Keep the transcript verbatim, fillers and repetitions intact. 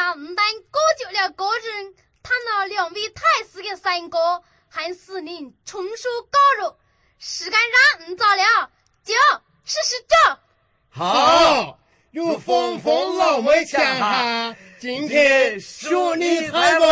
家不但割就了个人，谈了两位太师的三个，还使您重书高入。时间上唔早了，就是是这。 好，有风风老妹强哈，今天说你才